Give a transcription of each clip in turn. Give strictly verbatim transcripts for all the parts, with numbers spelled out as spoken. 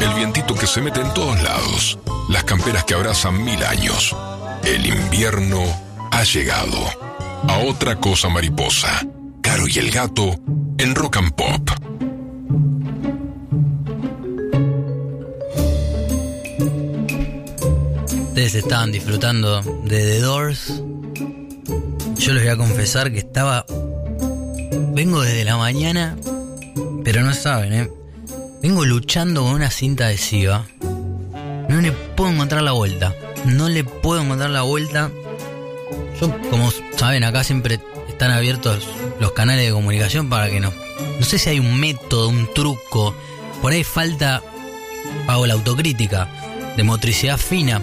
el vientito que se mete en todos lados, las camperas que abrazan mil años. El invierno ha llegado. A Otra Cosa Mariposa, Caro y el Gato en Rock and Pop. Ustedes estaban disfrutando de The Doors. Yo les voy a confesar que estaba... Vengo desde la mañana, pero no saben, ¿eh? Vengo luchando con una cinta adhesiva. No le puedo encontrar la vuelta. No le puedo encontrar la vuelta. Yo, como saben, acá siempre están abiertos los canales de comunicación para que no... No sé si hay un método, un truco. Por ahí falta... Hago la autocrítica de motricidad fina.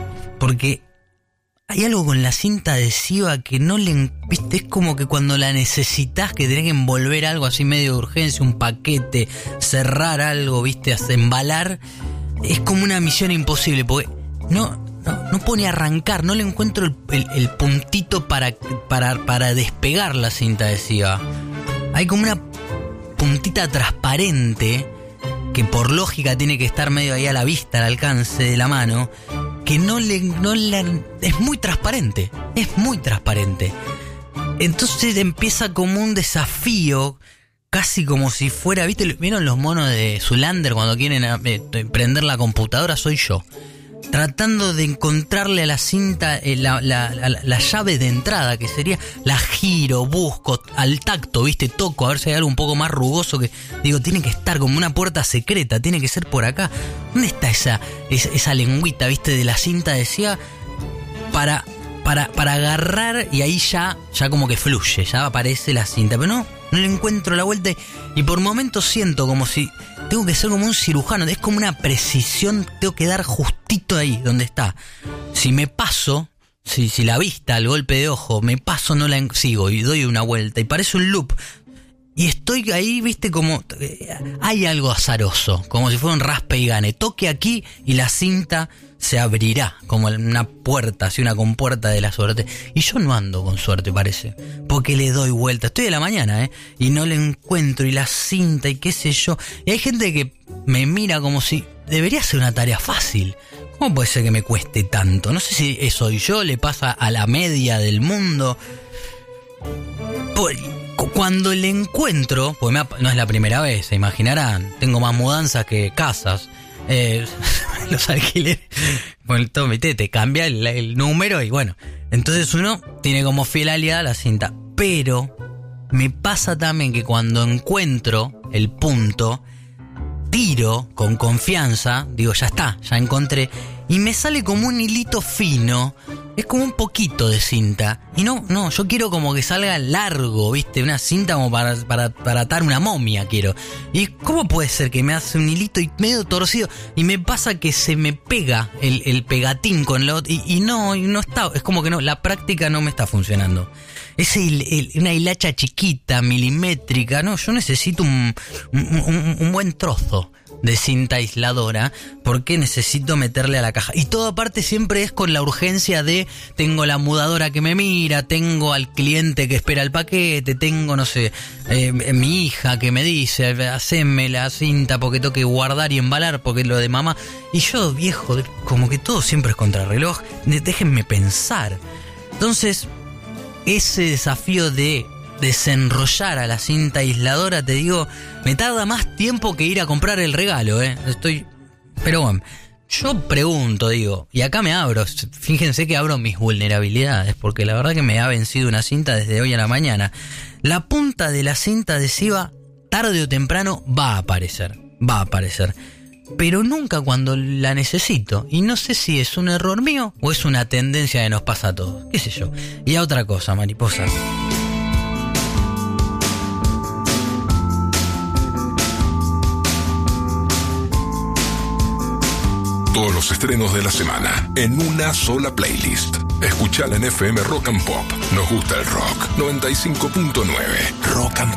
Porque hay algo con la cinta adhesiva que no le... ¿Viste? Es como que cuando la necesitas, que tenés que envolver algo así medio de urgencia, un paquete, cerrar algo, ¿viste? Embalar. Es como una misión imposible, porque no, no, no puedo ni arrancar, no le encuentro el, el, el puntito para, para, para despegar la cinta adhesiva. Hay como una puntita transparente que por lógica tiene que estar medio ahí a la vista, al alcance de la mano, que no le, no la, es muy transparente, es muy transparente. Entonces empieza como un desafío, casi como si fuera, ¿viste? ¿Vieron los monos de Zoolander cuando quieren eh, prender la computadora? Soy yo, tratando de encontrarle a la cinta eh, la, la, la, la llave de entrada, que sería la giro, busco, al tacto, ¿viste? Toco, a ver si hay algo un poco más rugoso que... Digo, tiene que estar como una puerta secreta, tiene que ser por acá. ¿Dónde está esa, esa, esa lengüita, ¿viste? De la cinta adhesiva para... Para, para agarrar y ahí ya, ya como que fluye, ya aparece la cinta. Pero no, no le encuentro la vuelta y por momentos siento como si tengo que ser como un cirujano. Es como una precisión, tengo que dar justito ahí donde está. Si me paso, si, si la vista, al golpe de ojo, me paso, no la sigo y doy una vuelta y parece un loop. Y estoy ahí, viste, como... Hay algo azaroso, como si fuera un raspe y gane. Toque aquí y la cinta se abrirá, como una puerta, así una compuerta de la suerte. Y yo no ando con suerte, parece, porque le doy vuelta. Estoy de la mañana, ¿eh? Y no le encuentro, y la cinta, y qué sé yo. Y hay gente que me mira como si... Debería ser una tarea fácil. ¿Cómo puede ser que me cueste tanto? No sé si soy yo, le pasa a la media del mundo. Pues... Cuando le encuentro, pues me ha, no es la primera vez, se imaginarán, tengo más mudanzas que casas, eh, los alquileres, bueno, tome, te, te cambia el, el número y bueno, entonces uno tiene como fiel aliada la cinta, pero me pasa también que cuando encuentro el punto, tiro con confianza, digo ya está, ya encontré, y me sale como un hilito fino. Es como un poquito de cinta. Y no, no, yo quiero como que salga largo, ¿viste? Una cinta como para, para, para atar una momia, quiero. ¿Y cómo puede ser que me hace un hilito y medio torcido? Y me pasa que se me pega el, el pegatín con lo otro. Y, y no, y no está, es como que no, la práctica no me está funcionando. Es el, el, una hilacha chiquita, milimétrica. No, yo necesito un, un, un, un buen trozo de cinta aisladora porque necesito meterle a la caja. Y todo aparte siempre es con la urgencia de tengo la mudadora que me mira, tengo al cliente que espera el paquete, tengo, no sé, eh, mi hija que me dice, haceme la cinta porque tengo que guardar y embalar porque es lo de mamá. Y yo, viejo, como que todo siempre es contrarreloj. Déjenme pensar. Entonces, ese desafío de desenrollar a la cinta aisladora, te digo, me tarda más tiempo que ir a comprar el regalo, ¿eh? Estoy... Pero bueno, yo pregunto, digo, y acá me abro, fíjense que abro mis vulnerabilidades, porque la verdad que me ha vencido una cinta desde hoy a la mañana. La punta de la cinta adhesiva, tarde o temprano, va a aparecer, va a aparecer. Pero nunca cuando la necesito. Y no sé si es un error mío o es una tendencia que nos pasa a todos. ¿Qué sé yo? Y a otra cosa, mariposa. Todos los estrenos de la semana en una sola playlist. Escuchala en F M Rock and Pop. Nos gusta el rock. noventa y cinco punto nueve Rock and Pop.